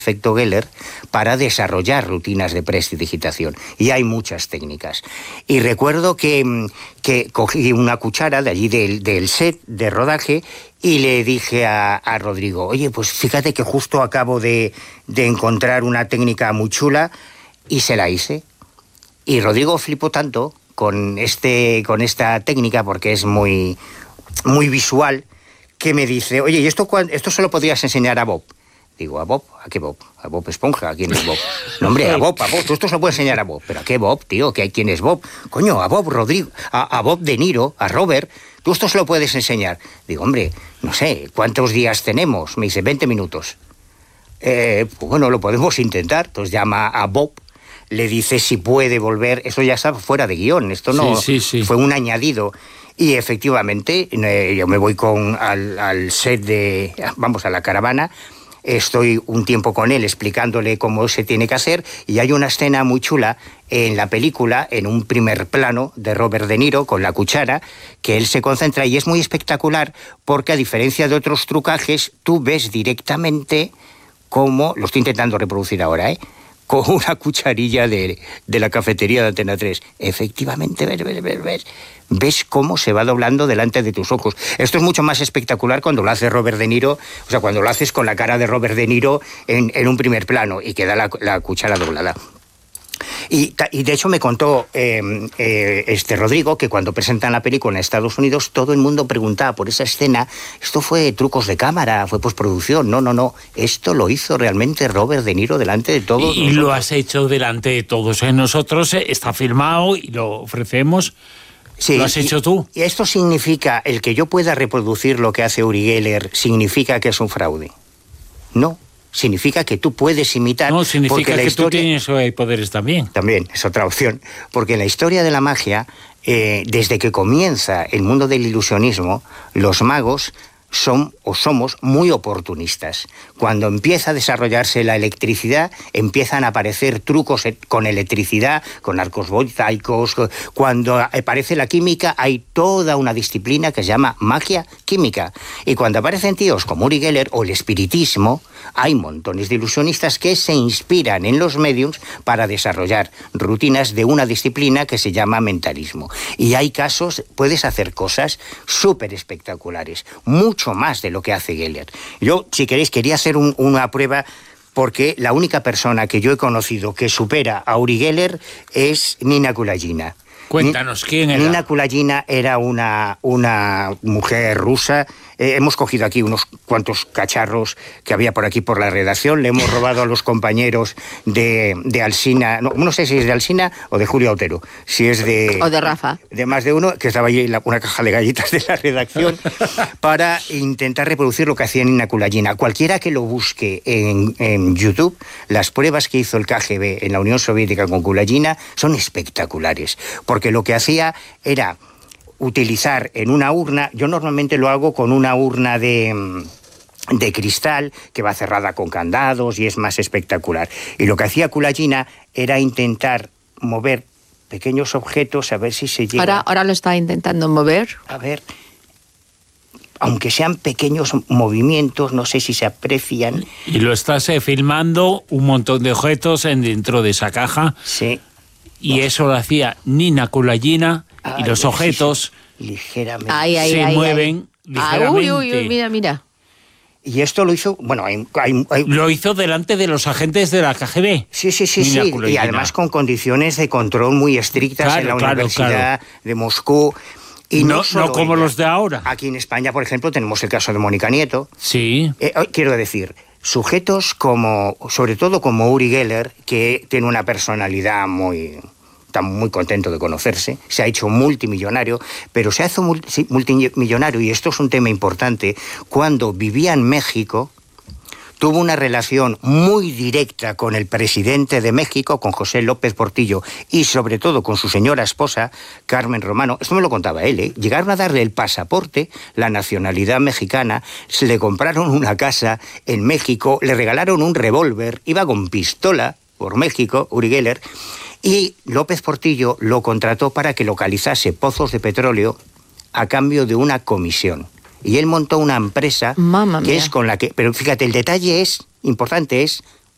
efecto Geller para desarrollar rutinas de prestidigitación. Y hay muchas técnicas. Y recuerdo que cogí una cuchara de allí del set de rodaje y le dije a Rodrigo, oye, pues fíjate que justo acabo de encontrar una técnica muy chula, y se la hice. Y Rodrigo flipó tanto con esta técnica, porque es muy, muy visual, que me dice, oye, ¿y esto se lo podrías enseñar a Bob? Digo, ¿a Bob? ¿A qué Bob? ¿A Bob Esponja? ¿A quién es Bob? No, hombre, a Bob. Tú esto se lo puedes enseñar a Bob. ¿Pero a qué Bob, tío? ¿Quién es Bob? Coño, a Bob Rodrigo, a Bob De Niro, a Robert. Tú esto se lo puedes enseñar. Digo, hombre, no sé, ¿cuántos días tenemos? Me dice, 20 minutos. Pues bueno, lo podemos intentar. Entonces llama a Bob, le dice si puede volver. Eso ya está fuera de guión. Esto no sí. Fue un añadido. Y efectivamente, yo me voy al set a la caravana. Estoy un tiempo con él explicándole cómo se tiene que hacer, y hay una escena muy chula en la película, en un primer plano de Robert De Niro con la cuchara, que él se concentra, y es muy espectacular porque, a diferencia de otros trucajes, tú ves directamente cómo, lo estoy intentando reproducir ahora, con una cucharilla de la cafetería de Antena 3. Efectivamente, ves cómo se va doblando delante de tus ojos. Esto es mucho más espectacular cuando lo hace Robert De Niro, o sea, cuando lo haces con la cara de Robert De Niro en un primer plano y queda la cuchara doblada. Y de hecho me contó Rodrigo que cuando presentan la película en Estados Unidos, todo el mundo preguntaba por esa escena. Esto fue trucos de cámara, fue postproducción. No. Esto lo hizo realmente Robert De Niro delante de todos. Y lo has hecho delante de todos. Nosotros está filmado y lo ofrecemos. Sí, ¿lo has hecho tú? Y esto significa, el que yo pueda reproducir lo que hace Uri Geller, ¿significa que es un fraude? No. Significa que tú puedes imitar... No, significa que tú tienes poderes también. También, es otra opción. Porque en la historia de la magia, desde que comienza el mundo del ilusionismo, los magos somos muy oportunistas. Cuando empieza a desarrollarse la electricidad, empiezan a aparecer trucos con electricidad, con arcos voltaicos. Cuando aparece la química, hay toda una disciplina que se llama magia química. Y cuando aparecen tíos como Uri Geller o el espiritismo, hay montones de ilusionistas que se inspiran en los mediums para desarrollar rutinas de una disciplina que se llama mentalismo. Y hay casos, puedes hacer cosas súper espectaculares, mucho más de lo que hace Geller. Yo, si queréis, quería hacer una prueba, porque la única persona que yo he conocido que supera a Uri Geller es Nina Kulagina. Cuéntanos, ¿quién era? Nina Kulagina era una mujer rusa. Hemos cogido aquí unos cuantos cacharros que había por aquí por la redacción. Le hemos robado a los compañeros de Alsina. No sé si es de Alsina o de Julio Otero. Si es de... O de Rafa. De más de uno, que estaba allí una caja de galletas de la redacción, para intentar reproducir lo que hacía Nina Kulagina. Cualquiera que lo busque en YouTube, las pruebas que hizo el KGB en la Unión Soviética con Kulagina son espectaculares. Porque lo que hacía era utilizar en una urna, yo normalmente lo hago con una urna de cristal que va cerrada con candados y es más espectacular. Y lo que hacía Kulagina era intentar mover pequeños objetos a ver si se llega... Ahora lo está intentando mover. A ver, aunque sean pequeños movimientos, no sé si se aprecian. Y lo estás filmando un montón de objetos dentro de esa caja. Sí. Y eso lo hacía Nina Kulagina, y los objetos ligeramente se mueven ligeramente. Uy, mira. Y esto lo hizo, bueno, lo hizo delante de los agentes de la KGB. Sí. Y además con condiciones de control muy estrictas en la Universidad de Moscú. Y no como los de ahora. Aquí en España, por ejemplo, tenemos el caso de Mónica Nieto. Sí. Quiero decir, sujetos sobre todo como Uri Geller, que tiene una personalidad está muy contento de conocerse, se ha hecho multimillonario, pero se hace multimillonario, y esto es un tema importante, cuando vivía en México, tuvo una relación muy directa con el presidente de México, con José López Portillo, y sobre todo con su señora esposa, Carmen Romano. Esto me lo contaba él, Llegaron a darle el pasaporte, la nacionalidad mexicana, se le compraron una casa en México, le regalaron un revólver, iba con pistola por México, Uri Geller, y López Portillo lo contrató para que localizase pozos de petróleo a cambio de una comisión. Y él montó una empresa que es con la que... Pero fíjate, el detalle importante es